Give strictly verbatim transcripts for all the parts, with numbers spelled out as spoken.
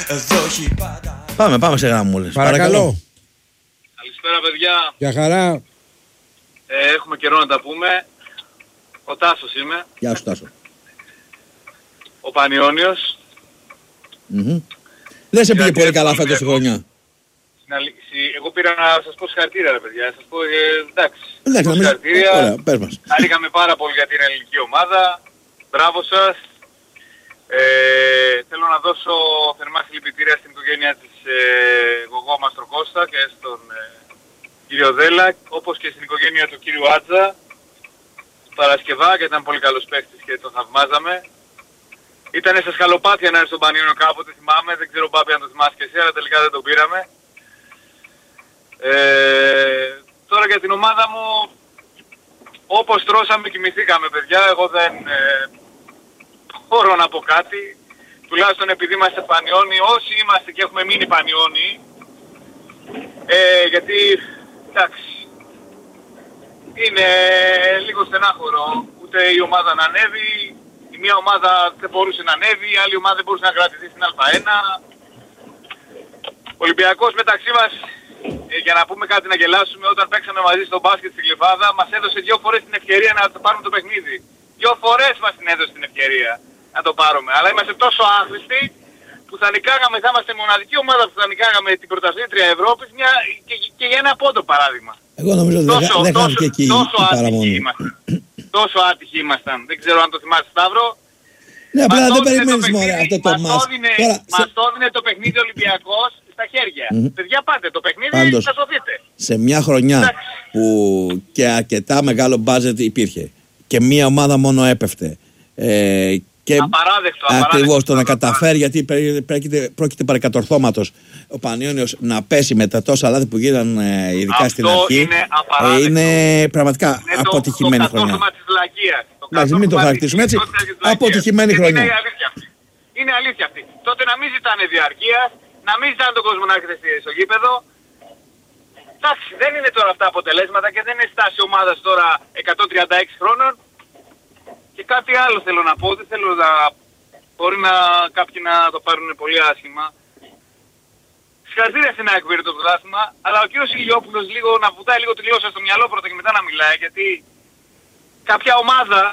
Πάμε, πάμε σε γραμμούλες. Παρακαλώ. Παρακαλώ. Καλησπέρα παιδιά. Για χαρά. Ε, έχουμε καιρό να τα πούμε. Ο Τάσος είμαι. Γεια σου Τάσο. Ο Πανιώνιος. Mm-hmm. Δεν σε πήγε πολύ καλά φέτος τη χρονιά. Εγώ πήρα να σας πω συγχαρητήρια ρε παιδιά. Σας πω ε, εντάξει. Εντάξει, να μην... Συγχαρητήρια. Ωραία, πες μας. Χαρήκαμε πάρα πολύ για την ελληνική ομάδα. Μπράβο σας. Ε, θέλω να δώσω θερμά συλληπιτήρια στην οικογένεια της ε, Γογό Μαστροκώστα και στον ε, κύριο Δέλα, όπως και στην οικογένεια του κύριου Άτζα. Παρασκευά και ήταν πολύ καλός παίκτης και τον θαυμάζαμε. Ήτανε στα σκαλοπάτια να έρθει στον Πανιόνιο κάποτε, θυμάμαι, δεν ξέρω Μπάπη αν το θυμάσαι και εσύ, αλλά τελικά δεν τον πήραμε. Ε, τώρα για την ομάδα μου, όπως τρώσαμε κοιμηθήκαμε παιδιά, εγώ δεν ε, μπορώ να πω κάτι. Τουλάχιστον επειδή είμαστε Πανιόνιοι, όσοι είμαστε και έχουμε μείνει Πανιόνιοι, ε, γιατί, εντάξει, είναι λίγο στενάχωρο, ούτε η ομάδα να ανέβει, η μία ομάδα δεν μπορούσε να ανέβει, η άλλη ομάδα δεν μπορούσε να κρατηθεί στην Α1. Ο Ολυμπιακός μεταξύ μας, ε, για να πούμε κάτι να γελάσουμε, όταν παίξαμε μαζί στο μπάσκετ στην Κλιβάδα, μας έδωσε δύο φορές την ευκαιρία να το πάρουμε το παιχνίδι. Δύο φορές μας την έδωσε την ευκαιρία να το πάρουμε. Αλλά είμαστε τόσο άχρηστοι που θα νικάγαμε, θα είμαστε μοναδική ομάδα που θα νικάγαμε την πρωταθλήτρια Ευρώπης μια, και, και για ένα πόντο παράδειγμα. Εγώ νομίζω ότι δεν χάθηκε εκεί η παραμονή. Τόσο άτυχοι ήμασταν. Δεν ξέρω αν το θυμάσαι Σταύρο. Ναι, απλά δεν περιμένεις μόνο αυτό το μας μάτς. Μας το έδινε το παιχνίδι Ολυμπιακός στα χέρια. Mm-hmm. Παιδιά πάτε, το παιχνίδι Πάντως, θα σωθείτε. Σε μια χρονιά που και αρκετά μεγάλο μπάζετ υπήρχε και μια ομάδα μόνο έπεφτε. Ε, και απαράδεκτο, ακριβώς το να καταφέρει, γιατί πρόκειται, πρόκειται παρά κατορθώματος ο Πανιώνιος να πέσει με τα τόσα λάθη που γίναν ε, ειδικά αυτό στην αρχή. Είναι, ε, είναι πραγματικά είναι αποτυχημένη το, το χρονιά. Της λαγίας, το Εντάξει, μην το χαρακτηρίσουμε έτσι. Αποτυχημένη χρονιά. Είναι αλήθεια αυτή. Είναι αλήθεια αυτή. Τότε να μην ζητάνε διαρκείας, να μην ζητάνε τον κόσμο να έρχεται στο γήπεδο. Εντάξει, δεν είναι τώρα αυτά αποτελέσματα και δεν είναι στάση ομάδας τώρα εκατόν τριάντα έξι χρόνων. Και κάτι άλλο θέλω να πω, δεν θέλω να... μπορεί να κάποιοι να το πάρουν πολύ άσχημα. Συγχαρητήρια στην ΑΕΚ πήρε το πρωτάθλημα, αλλά ο κύριος Ηλιόπουλος λίγο να βουτάει λίγο τη γλώσσα στο μυαλό πρώτα και μετά να μιλάει, γιατί κάποια ομάδα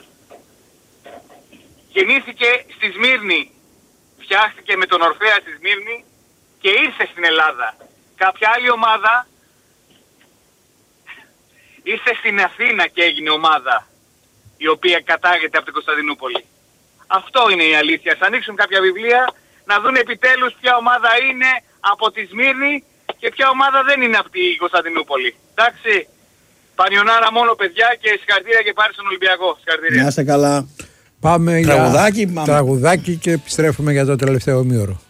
γεννήθηκε στη Σμύρνη, φτιάχτηκε με τον Ορφέα στη Σμύρνη και ήρθε στην Ελλάδα. Κάποια άλλη ομάδα ήρθε στην Αθήνα και έγινε ομάδα, η οποία κατάγεται από την Κωνσταντινούπολη. Αυτό είναι η αλήθεια. Θα ανοίξουν κάποια βιβλία να δουν επιτέλους ποια ομάδα είναι από τη Σμύρνη και ποια ομάδα δεν είναι από την Κωνσταντινούπολη. Εντάξει. Πανιωνάρα μόνο παιδιά και συγχαρητήρια και πάρει στον Ολυμπιακό. Συγχαρητήρια. Να είστε καλά. Πάμε τραγουδάκι, για πάμε. τραγουδάκι και επιστρέφουμε για το τελευταίο ημίωρο.